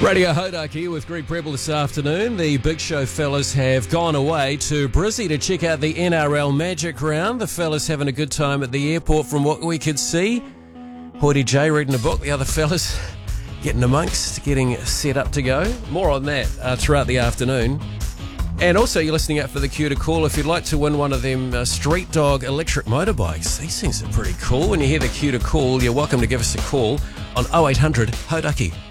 Radio Hodaki with Greg Prebble this afternoon. The Big Show fellas have gone away to Brizzy to check out the NRL Magic Round. The fellas having a good time at the airport from what we could see. Hoity J reading a book, the other fellas getting amongst, getting set up to go. More on that throughout the afternoon. And also you're listening out for the cue to call if you'd like to win one of them Street Dog electric motorbikes. These things are pretty cool. When you hear the cue to call, you're welcome to give us a call on 0800 Hodaki.